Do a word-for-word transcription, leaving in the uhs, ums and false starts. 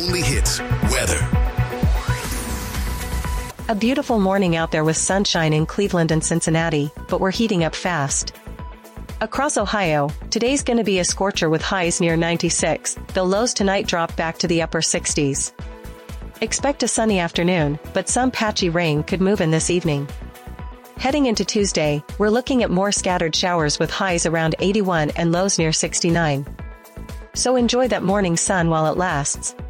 only hits, weather. A beautiful morning out there with sunshine in Cleveland and Cincinnati, but we're heating up fast. Across Ohio, today's gonna be a scorcher with highs near ninety-six, the lows tonight drop back to the upper sixties. Expect a sunny afternoon, but some patchy rain could move in this evening. Heading into Tuesday, we're looking at more scattered showers with highs around eighty-one and lows near sixty-nine. So enjoy that morning sun while it lasts.